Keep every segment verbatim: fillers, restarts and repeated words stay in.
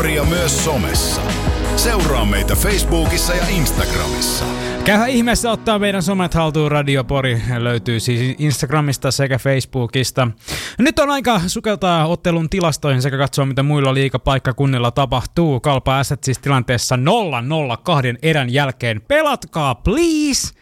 Poria myös somessa. Seuraa meitä Facebookissa ja Instagramissa. Käyhän ihmeessä ottaa meidän somet haltuun. Radio Pori löytyy siis Instagramista sekä Facebookista. Nyt on aika sukeltaa ottelun tilastoihin sekä katsoa, mitä muilla liigapaikkakunnilla tapahtuu. Kalpa Ässät siis tilanteessa nolla nolla kahden erän jälkeen. Pelatkaa, please!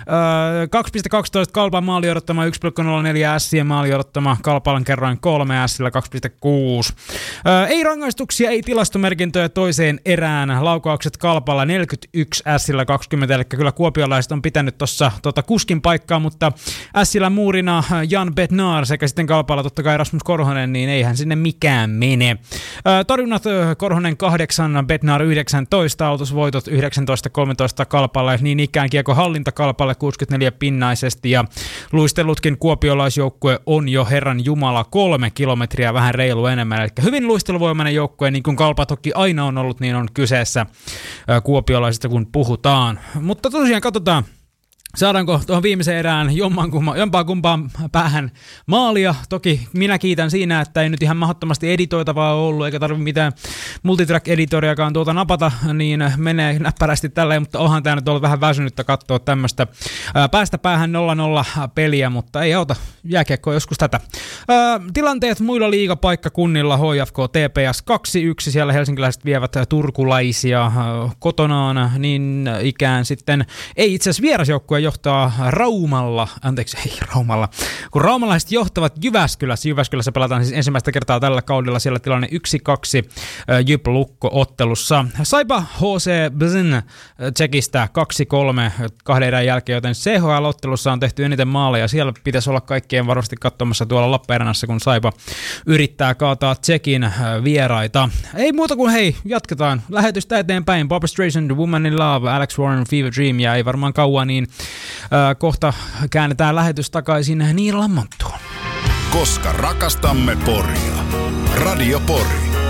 Öö, kaksi pilkku kaksitoista Kalpan maali odottama, yksi pilkku nolla neljä Ässien maali odottama, Kalpalan kerroin kolme, Ässillä kaksi pilkku kuusi. Öö, ei rangaistuksia, ei tilastomerkintöjä toiseen erään. Laukaukset Kalpalla neljäkymmentäyksi, Ässillä kaksikymmentä, eli kyllä kuopiolaiset on pitänyt tuossa tota, kuskin paikkaa, mutta Ässillä muurina Jan Bednar sekä sitten Kalpalla totta kai Rasmus Korhonen, niin eihän sinne mikään mene. Öö, torjunnat Korhonen kahdeksan, Bednar yhdeksäntoista, aloitusvoitot yhdeksäntoista kolmetoista Kalpalle, niin ikään kiekko hallinta Kalpalle kuusikymmentäneljä pinnaisesti ja luistelutkin kuopiolaisjoukkue on jo herran jumala kolme kilometriä vähän reilu enemmän, eli hyvin luisteluvoimainen joukkue, niin kuin Kalpa toki aina on ollut, niin on kyseessä kuopiolaisista kun puhutaan, mutta tosiaan katsotaan. Saadaanko tuohon viimeiseen erään jommankumma, jompaa kumpaan päähän maalia? Toki minä kiitän siinä, että ei nyt ihan mahdottomasti editoitavaa ollut, eikä tarvitse mitään multitrack-editoriakaan tuolta napata, niin menee näppärästi tälleen, mutta onhan tämä nyt ollut vähän väsynyttä katsoa tämmöistä päästä päähän nolla nolla peliä, mutta ei auta, jääkiekko joskus tätä. Ää, tilanteet muilla liigapaikkakunnilla, H F K T P S kaksi yksi, siellä helsinkiläiset vievät turkulaisia kotonaan, niin ikään sitten, ei itse asiassa vierasjoukkue johtaa Raumalla, anteeksi, ei Raumalla, kun raumalaiset johtavat Jyväskylässä, Jyväskylässä pelataan siis ensimmäistä kertaa tällä kaudella, siellä tilanne yksi kaksi Jyp Lukko-ottelussa. Saipa H C Bzn Tsekistä kaksi kolme kahden erän jälkeen, joten C H L-ottelussa on tehty eniten maaleja, siellä pitäisi olla kaikkien varmasti katsomassa tuolla Lappeenrannassa, kun Saipa yrittää kaataa Tsekin vieraita. Ei muuta kuin hei, jatketaan lähetystä eteenpäin. Barbra Streisand, Woman in Love, Alex Warren, Fever Dream, ja ei varmaan kauan, niin Äh, kohta käännetään lähetys takaisin Niiralan monttuun. Koska rakastamme Poria. Radio Pori.